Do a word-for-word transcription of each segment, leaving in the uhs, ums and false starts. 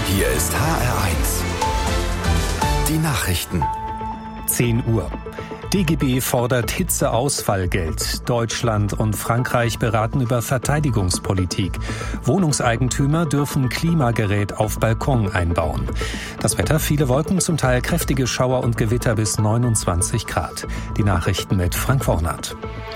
Hier ist H R eins. Die Nachrichten. zehn Uhr. D G B fordert Hitzeausfallgeld. Deutschland und Frankreich beraten über Verteidigungspolitik. Wohnungseigentümer dürfen Klimagerät auf Balkon einbauen. Das Wetter, viele Wolken, zum Teil kräftige Schauer und Gewitter bis neunundzwanzig Grad. Die Nachrichten mit Frank Wornath.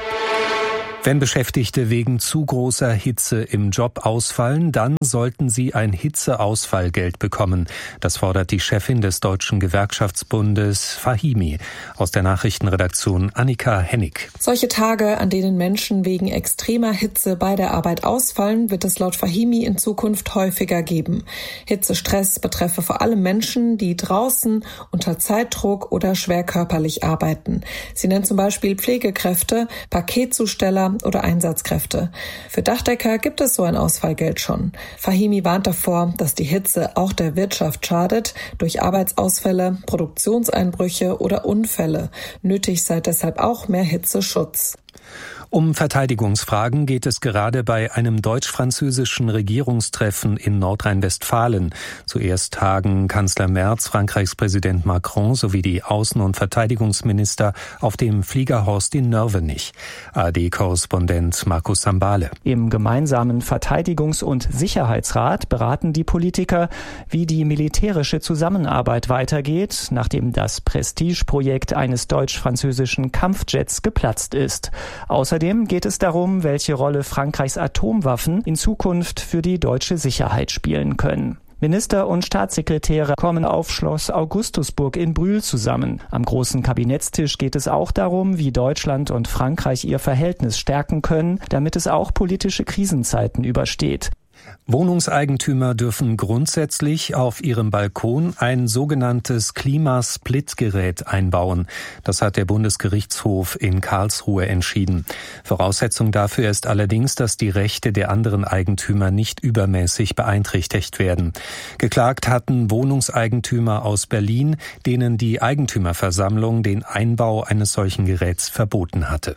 Wenn Beschäftigte wegen zu großer Hitze im Job ausfallen, dann sollten sie ein Hitzeausfallgeld bekommen. Das fordert die Chefin des Deutschen Gewerkschaftsbundes Fahimi. Aus der Nachrichtenredaktion Annika Hennig. Solche Tage, an denen Menschen wegen extremer Hitze bei der Arbeit ausfallen, wird es laut Fahimi in Zukunft häufiger geben. Hitzestress betreffe vor allem Menschen, die draußen unter Zeitdruck oder schwer körperlich arbeiten. Sie nennt zum Beispiel Pflegekräfte, Paketzusteller oder Einsatzkräfte. Für Dachdecker gibt es so ein Ausfallgeld schon. Fahimi warnt davor, dass die Hitze auch der Wirtschaft schadet, durch Arbeitsausfälle, Produktionseinbrüche oder Unfälle. Nötig sei deshalb auch mehr Hitzeschutz. Um Verteidigungsfragen geht es gerade bei einem deutsch-französischen Regierungstreffen in Nordrhein-Westfalen. Zuerst tagen Kanzler Merz, Frankreichs Präsident Macron sowie die Außen- und Verteidigungsminister auf dem Fliegerhorst in Nörvenich. A R D-Korrespondent Markus Sambale. Im gemeinsamen Verteidigungs- und Sicherheitsrat beraten die Politiker, wie die militärische Zusammenarbeit weitergeht, nachdem das Prestigeprojekt eines deutsch-französischen Kampfjets geplatzt ist. Außerdem geht es darum, welche Rolle Frankreichs Atomwaffen in Zukunft für die deutsche Sicherheit spielen können. Minister und Staatssekretäre kommen auf Schloss Augustusburg in Brühl zusammen. Am großen Kabinettstisch geht es auch darum, wie Deutschland und Frankreich ihr Verhältnis stärken können, damit es auch politische Krisenzeiten übersteht. Wohnungseigentümer dürfen grundsätzlich auf ihrem Balkon ein sogenanntes Klimasplitgerät einbauen. Das hat der Bundesgerichtshof in Karlsruhe entschieden. Voraussetzung dafür ist allerdings, dass die Rechte der anderen Eigentümer nicht übermäßig beeinträchtigt werden. Geklagt hatten Wohnungseigentümer aus Berlin, denen die Eigentümerversammlung den Einbau eines solchen Geräts verboten hatte.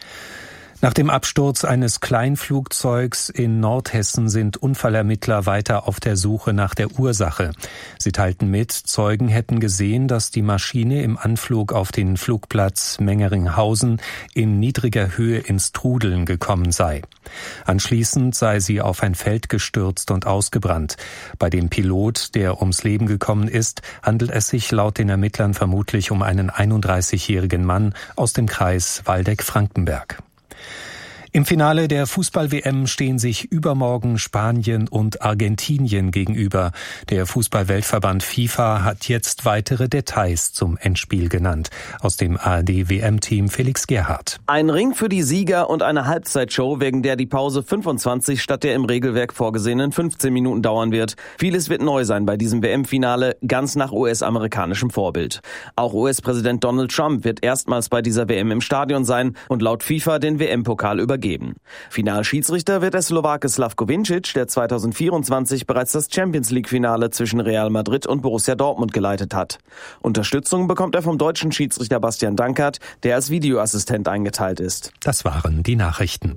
Nach dem Absturz eines Kleinflugzeugs in Nordhessen sind Unfallermittler weiter auf der Suche nach der Ursache. Sie teilten mit, Zeugen hätten gesehen, dass die Maschine im Anflug auf den Flugplatz Mengeringhausen in niedriger Höhe ins Trudeln gekommen sei. Anschließend sei sie auf ein Feld gestürzt und ausgebrannt. Bei dem Pilot, der ums Leben gekommen ist, handelt es sich laut den Ermittlern vermutlich um einen einunddreißigjährigen Mann aus dem Kreis Waldeck-Frankenberg. Im Finale der Fußball-W M stehen sich übermorgen Spanien und Argentinien gegenüber. Der Fußball-Weltverband FIFA hat jetzt weitere Details zum Endspiel genannt. Aus dem A R D-W M-Team Felix Gerhardt. Ein Ring für die Sieger und eine Halbzeitshow, wegen der die Pause fünfundzwanzig statt der im Regelwerk vorgesehenen fünfzehn Minuten dauern wird. Vieles wird neu sein bei diesem W M-Finale, ganz nach U S-amerikanischem Vorbild. Auch U S-Präsident Donald Trump wird erstmals bei dieser W M im Stadion sein und laut FIFA den W M-Pokal übergeben. Geben. Finalschiedsrichter wird der Slowake Slavko Vincic, der zweitausendvierundzwanzig bereits das Champions-League-Finale zwischen Real Madrid und Borussia Dortmund geleitet hat. Unterstützung bekommt er vom deutschen Schiedsrichter Bastian Dankert, der als Videoassistent eingeteilt ist. Das waren die Nachrichten.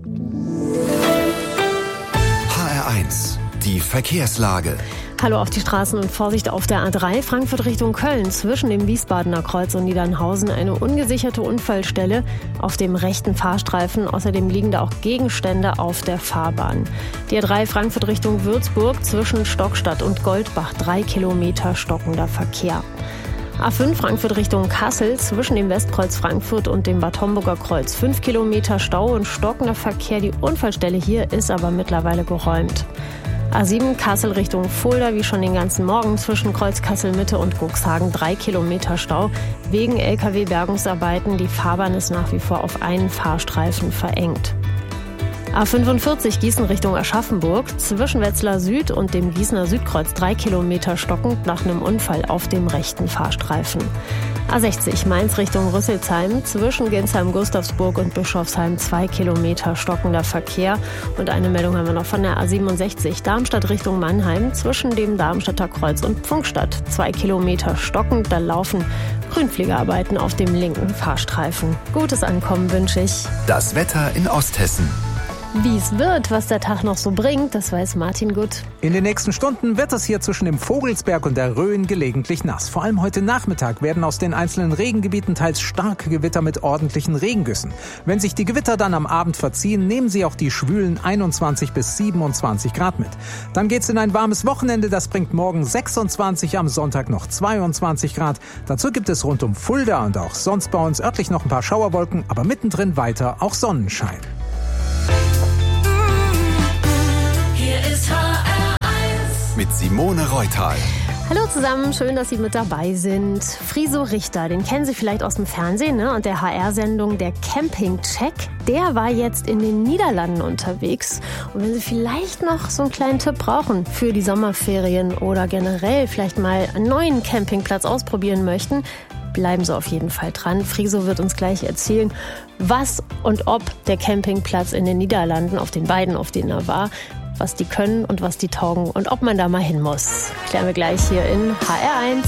H R eins, die Verkehrslage. Hallo auf die Straßen und Vorsicht auf der A drei Frankfurt Richtung Köln. Zwischen dem Wiesbadener Kreuz und Niedernhausen eine ungesicherte Unfallstelle auf dem rechten Fahrstreifen. Außerdem liegen da auch Gegenstände auf der Fahrbahn. Die A drei Frankfurt Richtung Würzburg zwischen Stockstadt und Goldbach. Drei Kilometer stockender Verkehr. A fünf Frankfurt Richtung Kassel zwischen dem Westkreuz Frankfurt und dem Bad Homburger Kreuz. Fünf Kilometer Stau und stockender Verkehr. Die Unfallstelle hier ist aber mittlerweile geräumt. A sieben Kassel Richtung Fulda, wie schon den ganzen Morgen zwischen Kreuz Kassel-Mitte und Guxhagen drei Kilometer Stau wegen L K W-Bergungsarbeiten. Die Fahrbahn ist nach wie vor auf einen Fahrstreifen verengt. A fünfundvierzig Gießen Richtung Aschaffenburg zwischen Wetzlar Süd und dem Gießener Südkreuz drei Kilometer stockend nach einem Unfall auf dem rechten Fahrstreifen. A sechzig Mainz Richtung Rüsselsheim zwischen Ginsheim-Gustavsburg und Bischofsheim zwei Kilometer stockender Verkehr. Und eine Meldung haben wir noch von der A siebenundsechzig Darmstadt Richtung Mannheim zwischen dem Darmstadter Kreuz und Pfungstadt. Zwei Kilometer stockend, da laufen Grünpflegearbeiten auf dem linken Fahrstreifen. Gutes Ankommen wünsche ich. Das Wetter in Osthessen. Wie es wird, was der Tag noch so bringt, das weiß Martin gut. In den nächsten Stunden wird es hier zwischen dem Vogelsberg und der Rhön gelegentlich nass. Vor allem heute Nachmittag werden aus den einzelnen Regengebieten teils starke Gewitter mit ordentlichen Regengüssen. Wenn sich die Gewitter dann am Abend verziehen, nehmen sie auch die schwülen einundzwanzig bis siebenundzwanzig Grad mit. Dann geht's in ein warmes Wochenende, das bringt morgen sechsundzwanzig, am Sonntag noch zweiundzwanzig Grad. Dazu gibt es rund um Fulda und auch sonst bei uns örtlich noch ein paar Schauerwolken, aber mittendrin weiter auch Sonnenschein. Mit Simone Reutal. Hallo zusammen, schön, dass Sie mit dabei sind. Friso Richter, den kennen Sie vielleicht aus dem Fernsehen, ne? Und der H R-Sendung Der Campingcheck, der war jetzt in den Niederlanden unterwegs. Und wenn Sie vielleicht noch so einen kleinen Tipp brauchen für die Sommerferien oder generell vielleicht mal einen neuen Campingplatz ausprobieren möchten, bleiben Sie auf jeden Fall dran. Friso wird uns gleich erzählen, was und ob der Campingplatz in den Niederlanden, auf den beiden, auf denen er war, was die können und was die taugen und ob man da mal hin muss. Klären wir gleich hier in H R eins.